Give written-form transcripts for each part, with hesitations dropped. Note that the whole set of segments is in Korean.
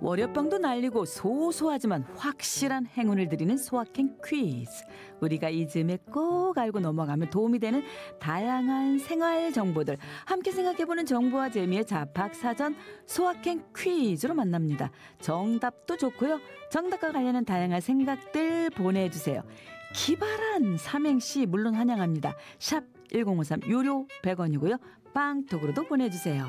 월요병도 날리고 소소하지만 확실한 행운을 드리는 소확행 퀴즈. 우리가 이 즈음에 꼭 알고 넘어가면 도움이 되는 다양한 생활 정보들 함께 생각해보는 정보와 재미의 자팍사전 소확행 퀴즈로 만납니다. 정답도 좋고요. 정답과 관련한 다양한 생각들 보내주세요. 기발한 삼행시 물론 환영합니다. 샵 1053 유료 100원이고요. 빵톡으로도 보내주세요.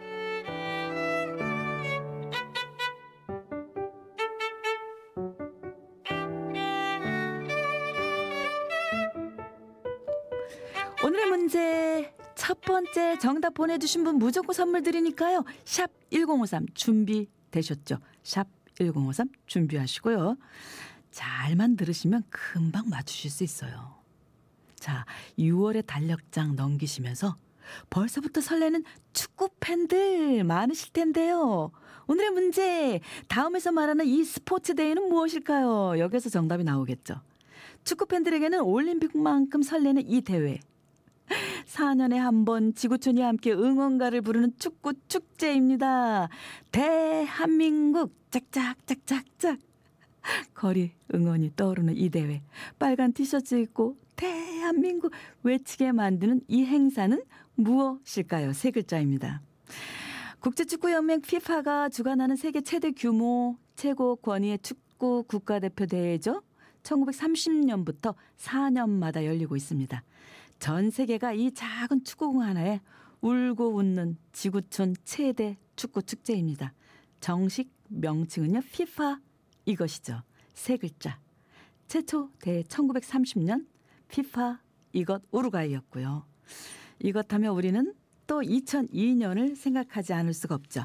오늘의 문제 첫 번째 정답 보내주신 분 무조건 선물 드리니까요. 샵 1053 준비되셨죠? 샵 1053 준비하시고요. 잘만 들으시면 금방 맞추실 수 있어요. 자, 6월의 달력장 넘기시면서 벌써부터 설레는 축구 팬들 많으실 텐데요. 오늘의 문제, 다음에서 말하는 이 스포츠 대회는 무엇일까요? 여기서 정답이 나오겠죠. 축구 팬들에게는 올림픽만큼 설레는 이 대회. 4년에 한 번 지구촌이 함께 응원가를 부르는 축구 축제입니다. 대한민국 짝짝짝짝짝. 거리 응원이 떠오르는 이 대회. 빨간 티셔츠 입고 대한민국 외치게 만드는 이 행사는 무엇일까요? 세 글자입니다. 국제축구연맹 FIFA가 주관하는 세계 최대 규모 최고 권위의 축구 국가대표 대회죠. 1930년부터 4년마다 열리고 있습니다. 전 세계가 이 작은 축구공 하나에 울고 웃는 지구촌 최대 축구 축제입니다. 정식 명칭은요, FIFA 이것이죠. 세 글자. 최초 대회 1930년 FIFA 이것 우루과이였고요. 이것 하면 우리는 또 2002년을 생각하지 않을 수가 없죠.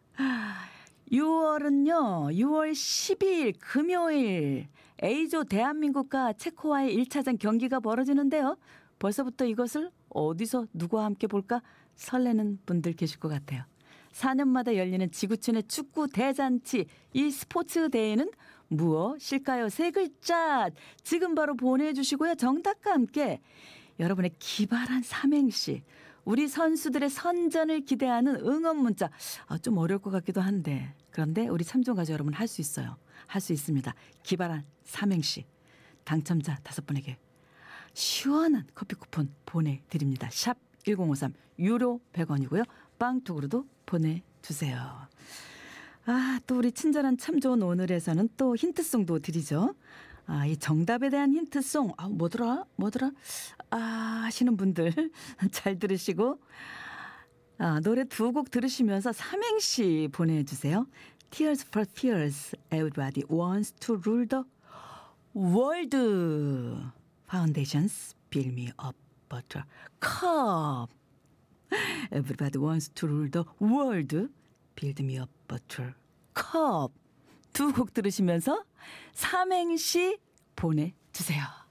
6월은요. 6월 12일 금요일 A조 대한민국과 체코와의 1차전 경기가 벌어지는데요. 벌써부터 이것을 어디서 누구와 함께 볼까 설레는 분들 계실 것 같아요. 4년마다 열리는 지구촌의 축구 대잔치, 이 스포츠 대회는 무엇일까요? 세 글자 지금 바로 보내주시고요. 정답과 함께 여러분의 기발한 삼행시, 우리 선수들의 선전을 기대하는 응원 문자. 좀 어려울 것 같기도 한데, 그런데 우리 참조가족 여러분 할 수 있어요. 할 수 있습니다. 기발한 삼행시 당첨자 5분에게 시원한 커피 쿠폰 보내드립니다. 샵 1053 유료 100원이고요. 빵톡으로도 보내주세요. 또 우리 친절한 참 좋은 오늘에서는 또 힌트송도 드리죠. 이 정답에 대한 힌트송 뭐더라 하시는 분들 잘 들으시고 노래 2곡 들으시면서 삼행시 보내주세요. Tears for Fears, Everybody Wants to Rule the World. Foundations, Build Me Up Butter Cup. Everybody wants to rule the world. Build me up butter cup. 2곡 들으시면서 삼행시 보내주세요.